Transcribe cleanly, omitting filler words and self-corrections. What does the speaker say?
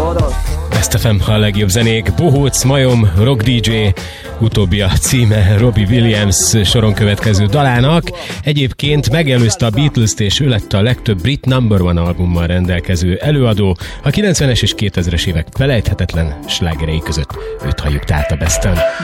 Best FM, a legjobb zenék, bohóc, majom, rock DJ, utóbbi a címe Robbie Williams soron következő dalának. Egyébként megelőzte a Beatles-t, és ő lett a legtöbb brit number one albummal rendelkező előadó. A 90-es és 2000-es évek felejthetetlen slágerei között őt halljuk tehát a Besten.